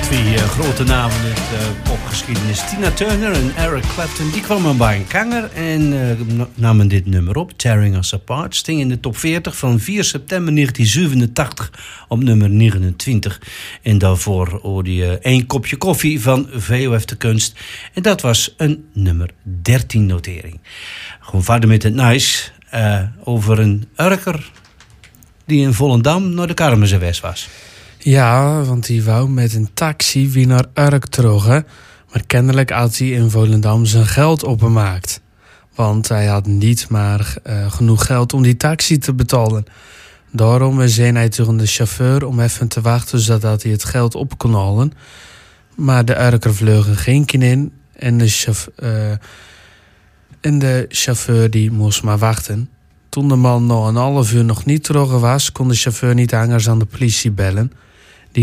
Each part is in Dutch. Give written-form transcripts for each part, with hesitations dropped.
Grote namen in de popgeschiedenis. Tina Turner en Eric Clapton, die kwamen bij een kanger en namen dit nummer op, Tearing Us Apart. Sting in de top 40 van 4 september 1987 op nummer 29. En daarvoor hoorde je 1 kopje koffie van VOF de Kunst. En dat was een nummer 13 notering. Gewoon verder met het nice over een Urker die in Volendam naar de Karmenzewest was. Ja, want die wou met een taxi weer naar Urk terug. Hè? Maar kennelijk had hij in Volendam zijn geld opgemaakt. Want hij had niet maar genoeg geld om die taxi te betalen. Daarom zei hij tegen de chauffeur om even te wachten zodat hij het geld op kon halen. Maar de Urker vleugde geen keer in en de chauffeur die moest maar wachten. Toen de man nog een half uur nog niet terug was, kon de chauffeur niet anders aan de politie bellen. Die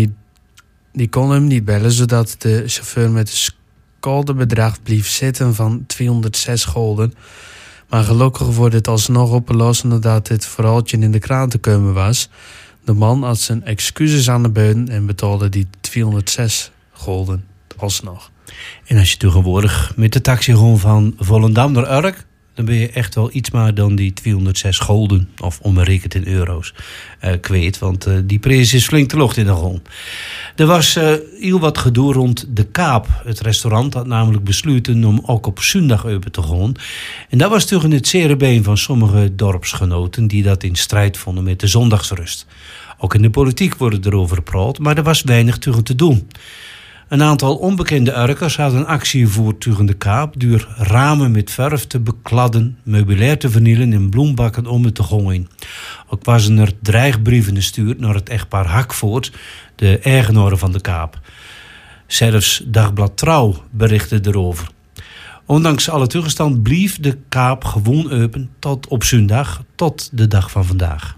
kon hem niet bellen, zodat de chauffeur met een schuldenbedrag bleef zitten van 206 gulden. Maar gelukkig wordt het alsnog opgelost nadat dit verhaaltje in de krant te komen was. De man had zijn excuses aan de beun en betaalde die 206 gulden alsnog. En als je tegenwoordig met de taxi gewoon van Volendam naar Urk, dan ben je echt wel iets meer dan die 206 gulden, of omgerekend in euro's, kwijt. Want die prijs is flink de lucht in de grond. Er was heel wat gedoe rond de Kaap. Het restaurant had namelijk besloten om ook op zondag open te gaan. En dat was tegen het zere been van sommige dorpsgenoten die dat in strijd vonden met de zondagsrust. Ook in de politiek wordt erover gepraat, maar er was weinig tegen te doen. Een aantal onbekende Urkers hadden een actie gevoerd tegen de Kaap door ramen met verf te bekladden, meubilair te vernielen en bloembakken om het te gooien. Ook waren er dreigbrieven gestuurd naar het echtpaar Hakvoort, de eigenaren van de Kaap. Zelfs Dagblad Trouw berichtte erover. Ondanks alle toegestand bleef de Kaap gewoon open tot op zondag, tot de dag van vandaag.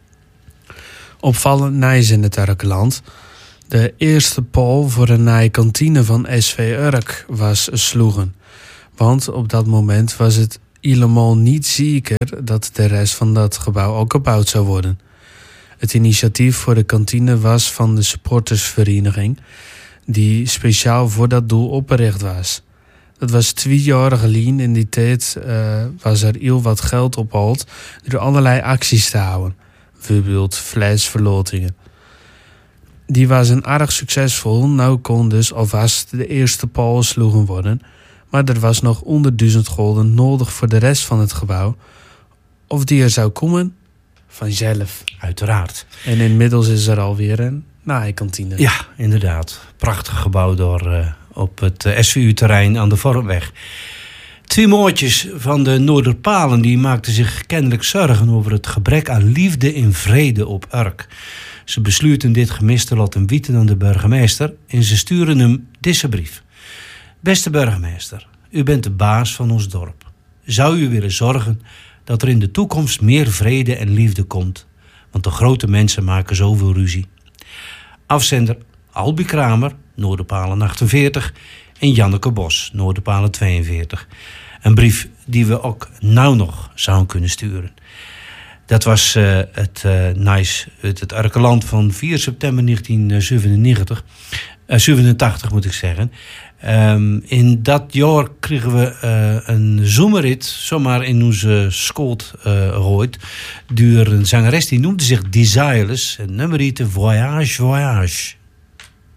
Opvallend nice in het Urkeland. De eerste paal voor een nieuwe kantine van SV Urk was sloegen. Want op dat moment was het helemaal niet zeker dat de rest van dat gebouw ook gebouwd zou worden. Het initiatief voor de kantine was van de supportersvereniging, die speciaal voor dat doel opgericht was. Dat was 2 jaar geleden. In die tijd was er heel wat geld opgehaald door allerlei acties te houden. Bijvoorbeeld flesverlotingen. Die was een erg succesvol. Nou kon dus alvast de eerste paal sloegen worden. Maar er was nog 100.000 gulden nodig voor de rest van het gebouw. Of die er zou komen? Vanzelf. Uiteraard. En inmiddels is er alweer een naaikantine. Ja, inderdaad. Prachtig gebouw door op het SVU-terrein aan de Vormweg. 2 moortjes van de Noorderpalen die maakten zich kennelijk zorgen over het gebrek aan liefde en vrede op Urk. Ze besluiten dit gemis te laten weten aan de burgemeester en ze sturen hem deze brief. Beste burgemeester, u bent de baas van ons dorp. Zou u willen zorgen dat er in de toekomst meer vrede en liefde komt? Want de grote mensen maken zoveel ruzie. Afzender Albi Kramer, Noorderpalen 48 en Janneke Bos, Noorderpalen 42. Een brief die we ook nou nog zouden kunnen sturen. Dat was het nice uit het Urkeland van 4 september 1987 moet ik zeggen. In dat jaar kregen we een zomerrit zomaar in onze schoot gegooid door een zangeres die noemde zich Desireless. En nummer heette Voyage Voyage.